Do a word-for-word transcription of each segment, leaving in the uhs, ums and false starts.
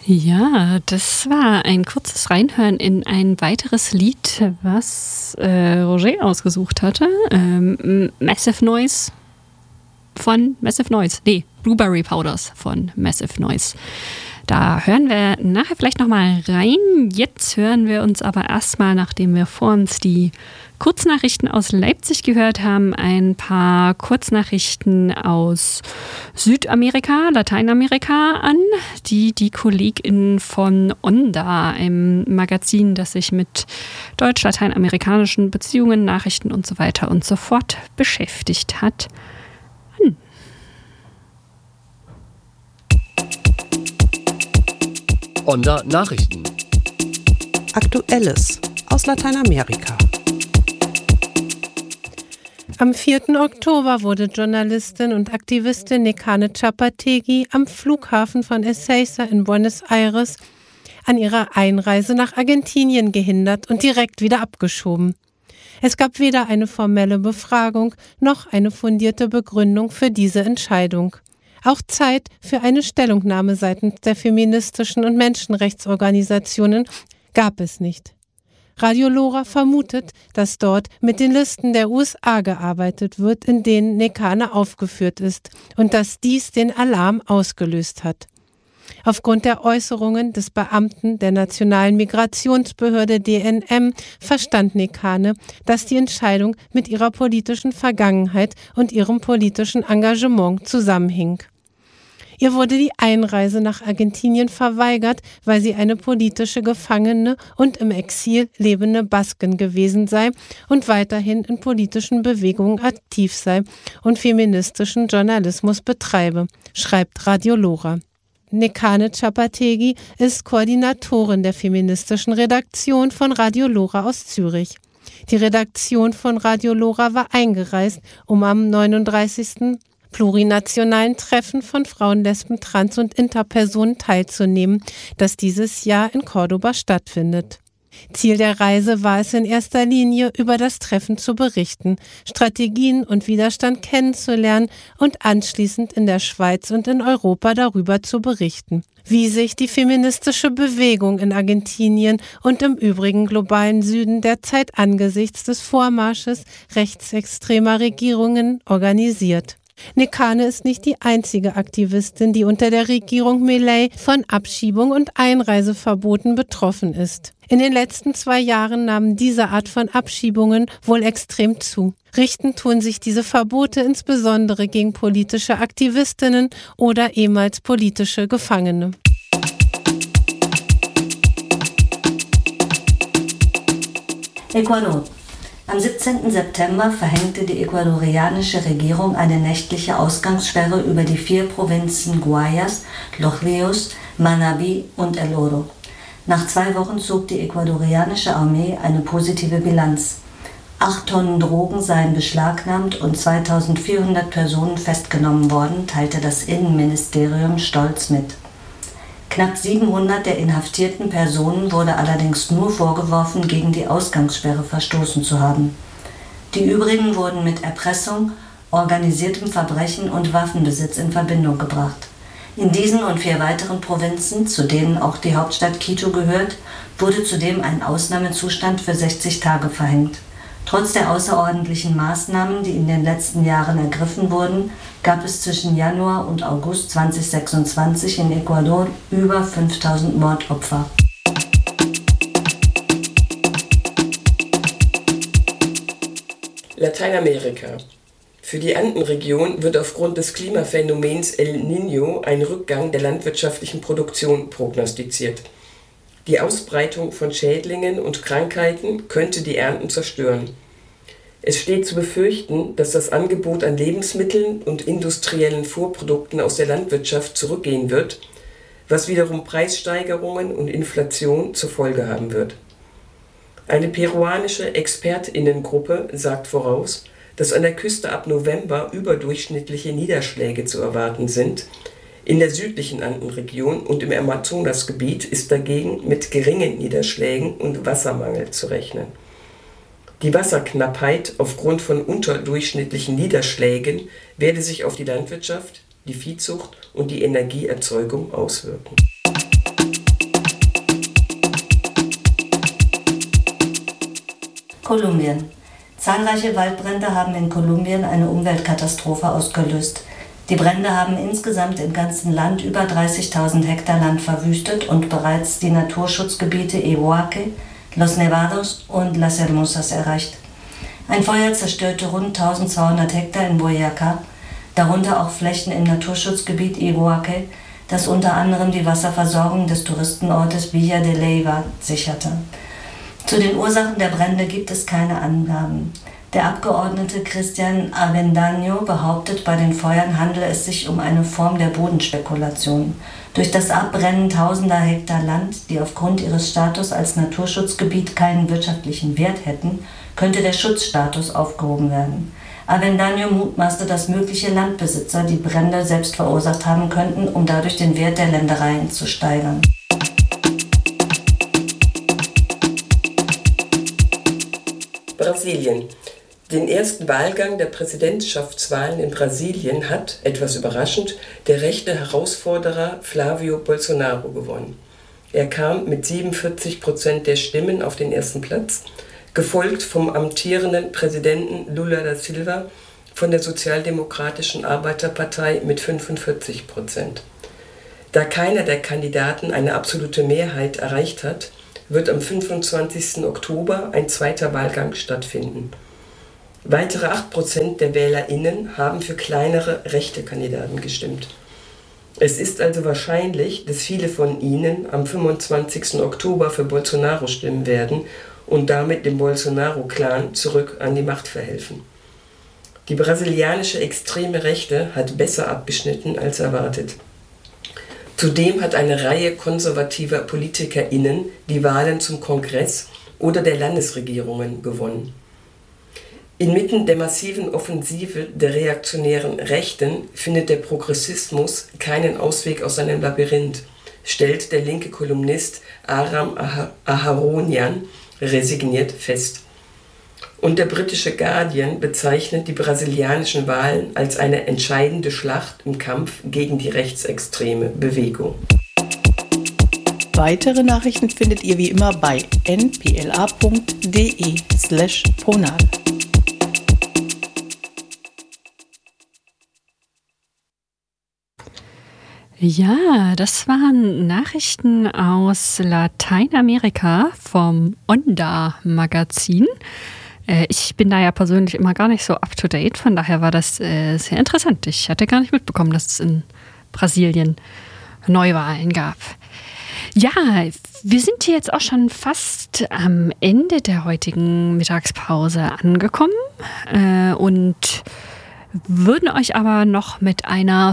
Ja, das war ein kurzes Reinhören in ein weiteres Lied, was äh, Roger ausgesucht hatte. Ähm, Massive Noise von Massive Noise. Nee, Blueberry Powders von Massive Noise. Da hören wir nachher vielleicht nochmal rein. Jetzt hören wir uns aber erstmal, nachdem wir vor uns die Kurznachrichten aus Leipzig gehört haben, ein paar Kurznachrichten aus Südamerika, Lateinamerika an, die die KollegInnen von Onda, einem Magazin, das sich mit deutsch-lateinamerikanischen Beziehungen, Nachrichten und so weiter und so fort beschäftigt hat. Hm. Onda Nachrichten. Aktuelles aus Lateinamerika. Am vierten Oktober wurde Journalistin und Aktivistin Nekane Txapategi am Flughafen von Ezeiza in Buenos Aires an ihrer Einreise nach Argentinien gehindert und direkt wieder abgeschoben. Es gab weder eine formelle Befragung noch eine fundierte Begründung für diese Entscheidung. Auch Zeit für eine Stellungnahme seitens der feministischen und Menschenrechtsorganisationen gab es nicht. Radio Lora vermutet, dass dort mit den Listen der U S A gearbeitet wird, in denen Nekane aufgeführt ist, und dass dies den Alarm ausgelöst hat. Aufgrund der Äußerungen des Beamten der Nationalen Migrationsbehörde D N M verstand Nekane, dass die Entscheidung mit ihrer politischen Vergangenheit und ihrem politischen Engagement zusammenhing. Ihr wurde die Einreise nach Argentinien verweigert, weil sie eine politische Gefangene und im Exil lebende Basken gewesen sei und weiterhin in politischen Bewegungen aktiv sei und feministischen Journalismus betreibe, schreibt Radio Lora. Nekane Txapategi ist Koordinatorin der feministischen Redaktion von Radio Lora aus Zürich. Die Redaktion von Radio Lora war eingereist, um am neununddreißigsten plurinationalen Treffen von Frauen, Lesben, Trans- und Interpersonen teilzunehmen, das dieses Jahr in Cordoba stattfindet. Ziel der Reise war es in erster Linie, über das Treffen zu berichten, Strategien und Widerstand kennenzulernen und anschließend in der Schweiz und in Europa darüber zu berichten, wie sich die feministische Bewegung in Argentinien und im übrigen globalen Süden derzeit angesichts des Vormarsches rechtsextremer Regierungen organisiert. Nekane ist nicht die einzige Aktivistin, die unter der Regierung Milei von Abschiebung und Einreiseverboten betroffen ist. In den letzten zwei Jahren nahmen diese Art von Abschiebungen wohl extrem zu. Richten tun sich diese Verbote insbesondere gegen politische Aktivistinnen oder ehemals politische Gefangene. Ecuador. Am siebzehnten September verhängte die ecuadorianische Regierung eine nächtliche Ausgangssperre über die vier Provinzen Guayas, Los Ríos, Manabí und El Oro. Nach zwei Wochen zog die ecuadorianische Armee eine positive Bilanz. Acht Tonnen Drogen seien beschlagnahmt und zweitausendvierhundert Personen festgenommen worden, teilte das Innenministerium stolz mit. Knapp siebenhundert der inhaftierten Personen wurde allerdings nur vorgeworfen, gegen die Ausgangssperre verstoßen zu haben. Die übrigen wurden mit Erpressung, organisiertem Verbrechen und Waffenbesitz in Verbindung gebracht. In diesen und vier weiteren Provinzen, zu denen auch die Hauptstadt Quito gehört, wurde zudem ein Ausnahmezustand für sechzig Tage verhängt. Trotz der außerordentlichen Maßnahmen, die in den letzten Jahren ergriffen wurden, gab es zwischen Januar und August zweitausendsechsundzwanzig in Ecuador über fünftausend Mordopfer. Lateinamerika. Für die Andenregion wird aufgrund des Klimaphänomens El Niño ein Rückgang der landwirtschaftlichen Produktion prognostiziert. Die Ausbreitung von Schädlingen und Krankheiten könnte die Ernten zerstören. Es steht zu befürchten, dass das Angebot an Lebensmitteln und industriellen Vorprodukten aus der Landwirtschaft zurückgehen wird, was wiederum Preissteigerungen und Inflation zur Folge haben wird. Eine peruanische ExpertInnengruppe sagt voraus, dass an der Küste ab November überdurchschnittliche Niederschläge zu erwarten sind. In der südlichen Andenregion und im Amazonasgebiet ist dagegen mit geringen Niederschlägen und Wassermangel zu rechnen. Die Wasserknappheit aufgrund von unterdurchschnittlichen Niederschlägen werde sich auf die Landwirtschaft, die Viehzucht und die Energieerzeugung auswirken. Kolumbien. Zahlreiche Waldbrände haben in Kolumbien eine Umweltkatastrophe ausgelöst. Die Brände haben insgesamt im ganzen Land über dreißigtausend Hektar Land verwüstet und bereits die Naturschutzgebiete Iguaque, Los Nevados und Las Hermosas erreicht. Ein Feuer zerstörte rund eintausendzweihundert Hektar in Boyacá, darunter auch Flächen im Naturschutzgebiet Iguaque, das unter anderem die Wasserversorgung des Touristenortes Villa de Leyva sicherte. Zu den Ursachen der Brände gibt es keine Angaben. Der Abgeordnete Cristian Avendaño behauptet, bei den Feuern handele es sich um eine Form der Bodenspekulation. Durch das Abbrennen tausender Hektar Land, die aufgrund ihres Status als Naturschutzgebiet keinen wirtschaftlichen Wert hätten, könnte der Schutzstatus aufgehoben werden. Avendaño mutmaßte, dass mögliche Landbesitzer die Brände selbst verursacht haben könnten, um dadurch den Wert der Ländereien zu steigern. Brasilien. Den ersten Wahlgang der Präsidentschaftswahlen in Brasilien hat, etwas überraschend, der rechte Herausforderer Flávio Bolsonaro gewonnen. Er kam mit siebenundvierzig Prozent der Stimmen auf den ersten Platz, gefolgt vom amtierenden Präsidenten Lula da Silva von der Sozialdemokratischen Arbeiterpartei mit fünfundvierzig Prozent. Da keiner der Kandidaten eine absolute Mehrheit erreicht hat, wird am fünfundzwanzigsten Oktober ein zweiter Wahlgang stattfinden. Weitere acht Prozent der WählerInnen haben für kleinere rechte Kandidaten gestimmt. Es ist also wahrscheinlich, dass viele von ihnen am fünfundzwanzigsten Oktober für Bolsonaro stimmen werden und damit dem Bolsonaro-Clan zurück an die Macht verhelfen. Die brasilianische extreme Rechte hat besser abgeschnitten als erwartet. Zudem hat eine Reihe konservativer PolitikerInnen die Wahlen zum Kongress oder der Landesregierungen gewonnen. Inmitten der massiven Offensive der reaktionären Rechten findet der Progressismus keinen Ausweg aus seinem Labyrinth, stellt der linke Kolumnist Aram Aharonian resigniert fest. Und der britische Guardian bezeichnet die brasilianischen Wahlen als eine entscheidende Schlacht im Kampf gegen die rechtsextreme Bewegung. Weitere Nachrichten findet ihr wie immer bei n p l a punkt d e slash ponal. Ja, das waren Nachrichten aus Lateinamerika vom Onda-Magazin. Ich bin da ja persönlich immer gar nicht so up-to-date, von daher war das äh, sehr interessant. Ich hatte gar nicht mitbekommen, dass es in Brasilien Neuwahlen gab. Ja, wir sind hier jetzt auch schon fast am Ende der heutigen Mittagspause angekommen äh, und würden euch aber noch mit einer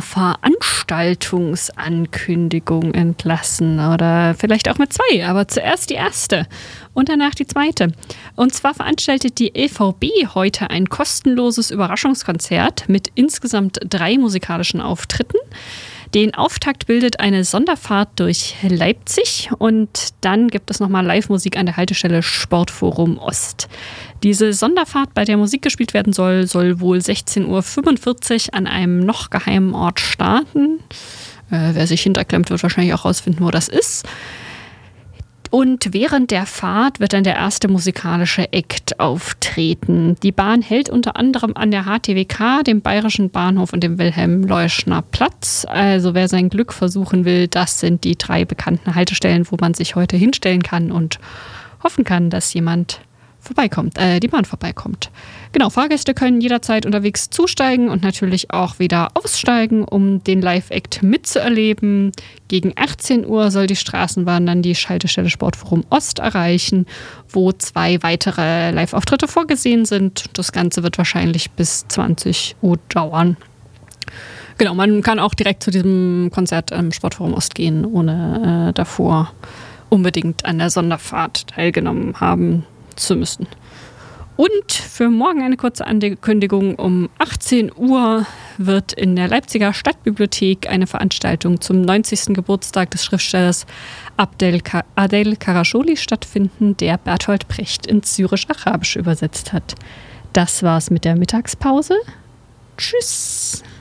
Veranstaltungsankündigung entlassen oder vielleicht auch mit zwei, aber zuerst die erste und danach die zweite. Und zwar veranstaltet die L V B heute ein kostenloses Überraschungskonzert mit insgesamt drei musikalischen Auftritten. Den Auftakt bildet eine Sonderfahrt durch Leipzig und dann gibt es nochmal Live-Musik an der Haltestelle Sportforum Ost. Diese Sonderfahrt, bei der Musik gespielt werden soll, soll wohl sechzehn Uhr fünfundvierzig an einem noch geheimen Ort starten. Äh, wer sich hinterklemmt, wird wahrscheinlich auch rausfinden, wo das ist. Und während der Fahrt wird dann der erste musikalische Act auftreten. Die Bahn hält unter anderem an der H T W K, dem Bayerischen Bahnhof und dem Wilhelm-Leuschner-Platz. Also wer sein Glück versuchen will, das sind die drei bekannten Haltestellen, wo man sich heute hinstellen kann und hoffen kann, dass jemand vorbeikommt, äh, die Bahn vorbeikommt. Genau, Fahrgäste können jederzeit unterwegs zusteigen und natürlich auch wieder aussteigen, um den Live-Act mitzuerleben. Gegen achtzehn Uhr soll die Straßenbahn dann die Haltestelle Sportforum Ost erreichen, wo zwei weitere Live-Auftritte vorgesehen sind. Das Ganze wird wahrscheinlich bis zwanzig Uhr dauern. Genau, man kann auch direkt zu diesem Konzert am Sportforum Ost gehen, ohne äh, davor unbedingt an der Sonderfahrt teilgenommen haben zu müssen. Und für morgen eine kurze Ankündigung. Um achtzehn Uhr wird in der Leipziger Stadtbibliothek eine Veranstaltung zum neunzigsten Geburtstag des Schriftstellers Abdel Karajoli stattfinden, der Bertolt Brecht ins Syrisch-Arabische übersetzt hat. Das war's mit der Mittagspause. Tschüss!